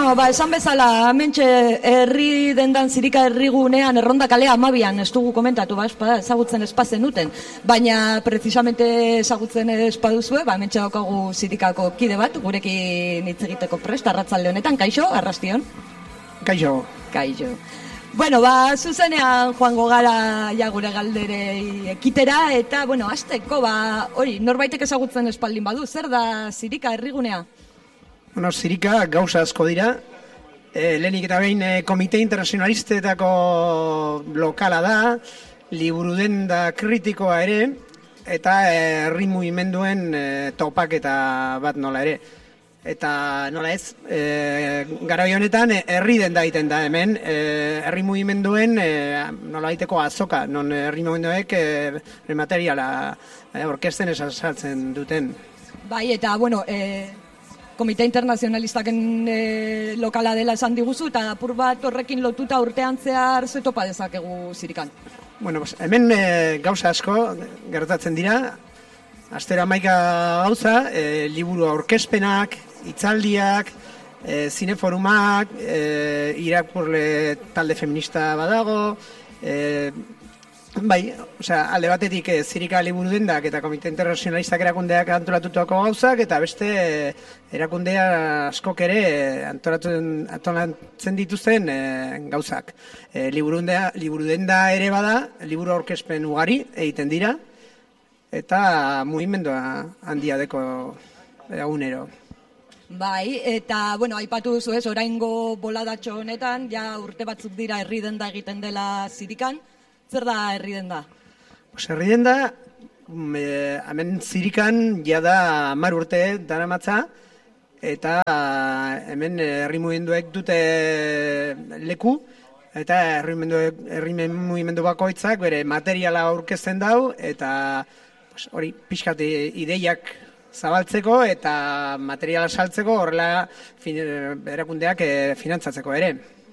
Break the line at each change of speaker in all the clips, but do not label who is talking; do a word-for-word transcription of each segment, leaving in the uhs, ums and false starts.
Bueno, ba, esan bezala, hementxe herri dendan zirika herrigunean, erronda kalea amabian, ez dugu komentatu, ba, espada, ezagutzen espazen duten, baina precisamente ezagutzen espaduzue, ba, hementxe daukagu zirikako kide bat, gurekin hitz egiteko prest, arratzalde honetan, kaixo, arrastion?
Kaixo.
Kaixo. Bueno, ba, zuzenean joango gara ja gure galderei ekitera, eta, bueno, hasteko, ba, hori, norbaitek ezagutzen espaldin badu, zer da zirika herrigunea?
Bueno, zirika gauza asko dira, e, lehenik eta behin e, Komite Internazionalistetako lokala da, liburudenda kritikoa ere, eta herri e, mugimenduen e, topaketa bat nola ere. Eta nola ez, e, garai honetan herri denda egiten da hemen, e, herri mugimenduen e, nola egiteko azoka, non herri mugimenduek e, materiala e, orkesten esaltzen duten.
Bai, eta, bueno, e... Komite Internazionalistaken e, lokala dela esan diguzu, eta apur bat horrekin lotuta urtean zehar ze topa dezakegu zirikan.
Bueno, pues, hemen e, gauza asko gertatzen dira, astero hamaika gauza, e, liburu aurkezpenak, hitzaldiak, e, zineforumak, e, irakurle talde feminista badago, e, bai, osea, alde batetik e, zirika liburu dendak eta Komite Internazionalistak erakundeak antolatutako gauzak, eta beste e, erakundea askok ere antolatzen, antolatzen dituzten e, gauzak. E, liburu denda ere bada, liburu aurkezpen ugari egiten dira, eta mugimendua handia deko egunero.
Bai, eta, bueno, aipatu duzu ez, oraingo boladatxo honetan, ja urte batzuk dira herri denda egiten dela zirikan. Zer da herri denda?
Pues herri denda, e, hemen zirikan jada hamar urte daramatza, eta hemen herri mugimenduek dute leku, eta herri mugimendu bakoitzak bere materiala aurkezten dau, eta pues, hori pixkat ideiak zabaltzeko eta materiala saltzeko horrela fin, erakundeak e, finantzatzeko ere.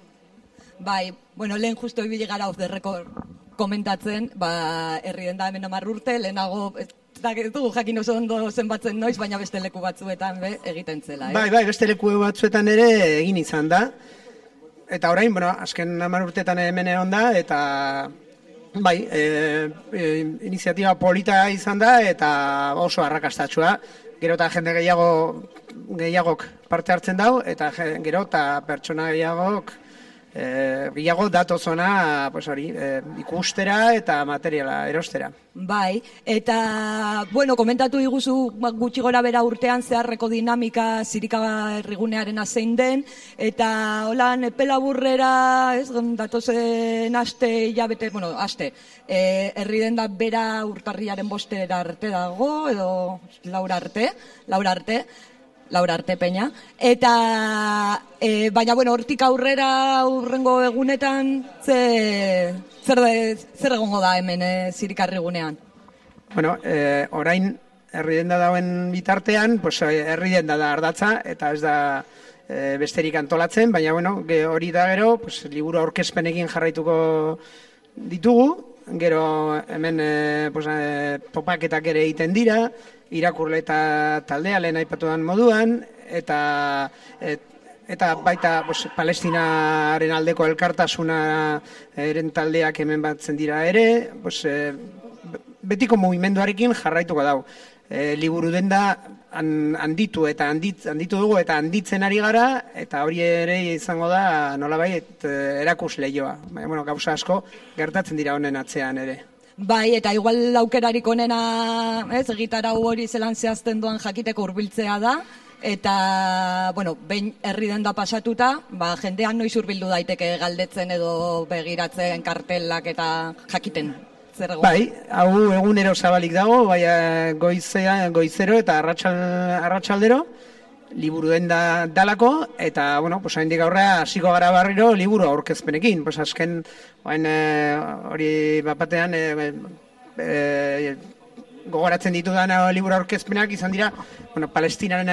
Bai, bueno, lehen justo ibili gara off the record komentatzen, ba, herri denda hemen hamar urte, lehenago, ez dugu jakin oso ondo zenbatzen noiz, baina beste leku batzuetan be, egiten zela. Eh?
Bai, bai, beste leku batzuetan ere egin izan da. Eta orain, bueno, azken hamar urtetan hemen egon da, eta bai, e, e, iniziatiba polita izan da, eta oso arrakastatsua. Gero eta jende gehiago, gehiagok parte hartzen dau, eta gero eta pertsona gehiagok E, gehiago datozona pues hori, e, ikustera eta materiala erostera.
Bai, eta, bueno, komentatu iguzu gutxi gora bera urtean zeharreko dinamika zirika herrigunearen zein den, eta holan epe laburrera, ez, datozen aste, hilabete, bueno, aste, e, herri denda bera urtarriaren bostera arte dago, edo laura arte, laura arte, Laura Arte Peña, eta e, baina bueno, hortik aurrera urrengo egunetan ze, zer, de, zer egongo da hemen e, zirikarrigunean?
Bueno, e, orain herri denda dauen bitartean, pues, herri denda da ardatza, eta ez da e, besterik antolatzen, baina bueno, ge, hori da gero, pues, liburu aurkezpenekin jarraituko ditugu, gero hemen e, pues, e, topaketak ere egiten dira, irakurle eta taldea lehen aipatudan moduan, eta et, eta baita pues, Palestinaren aldeko elkartasuna eren taldeak hemen batzen dira ere, pues, e, betiko mugimenduarekin jarraituko dau. E, liburu denda handitu eta handit, handitu dugu eta handitzen ari gara, eta hori ere izango da nolabait erakus lehioa. Bueno, gauza asko gertatzen dira honen atzean ere.
Bai, eta igual aukerarik onena, ez, egitarau hori zelan zehazten duan jakiteko hurbiltzea da, eta, bueno, behin herri denda pasatuta, ba, jendean noiz hurbildu daiteke galdetzen edo begiratzen kartelak eta jakiten. Zer egon?
Bai, hau egunero zabalik dago, bai goizea, goizero eta arratsal, arratsaldero, liburu denda dalako, eta, bueno, pues, haindik aurrea hasiko gara barriro liburu aurkezpenekin. Pues, azken, hain, e, hori bapatean, e, e, gogoratzen ditudan liburu aurkezpenak izan dira, bueno, Palestinaren,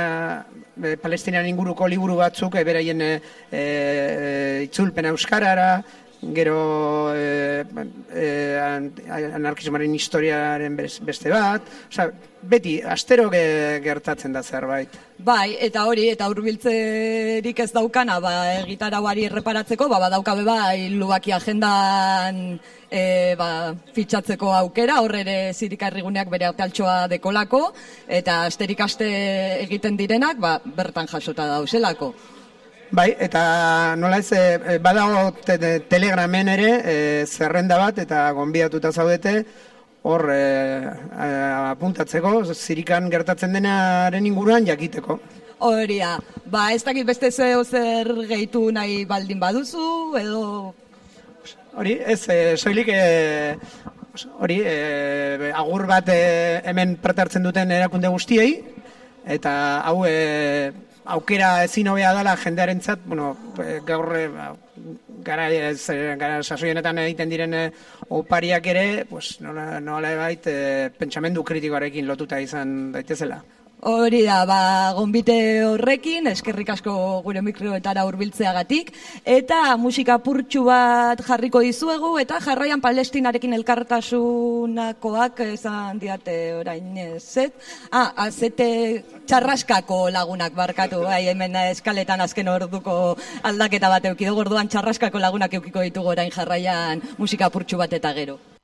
e, Palestinaren inguruko liburu batzuk, e, beraien e, e, itzulpen euskarara, gero e, e, anarkismoaren historiaren beste bat, osea, beti, astero ge, gertatzen da zerbait.
Bai, eta hori, eta hurbiltzerik ez daukana, ba, gitarauari erreparatzeko, ba, badaukabe bai, lubaki agendan e, ba, fitxatzeko aukera, hor ere Zirika-Herriguneak bere artealtxoa dekolako, eta asterik aste egiten direnak, ba, bertan jasota dauzelako.
Bai, eta nola ez, e, badago te, te, telegramen ere, e, zerrenda bat, eta gonbidatuta zaudete, hor e, e, apuntatzeko, Zirikan gertatzen denaren inguruan jakiteko.
Horia, ba ez dakit beste zeo zer gehitu nahi baldin baduzu, edo...
Hori, ez, e, soilik, e, hori, e, agur bat e, hemen parte hartzen duten erakunde guztiei, eta hau... E, aukera ezin hobea dela jendearentzat, bueno, gaur gara, gara sasoienetan egiten diren opariak ere, pues, nola, nola bait, e, pentsamendu kritikoarekin lotuta izan daitezela.
Hori da, ba, gonbite horrekin, eskerrik asko gure mikroetara hurbiltzeagatik, eta musika purtsu bat jarriko dizuegu, eta jarraian Palestinarekin elkartasunakoak esan diate orain zet. Ah, azete txarraskako lagunak barkatu, bai, hemen eskaletan azken orduko aldaketa bat eukidu, orduan txarraskako lagunak eukiko ditugu orain jarraian musika purtsu bat eta gero.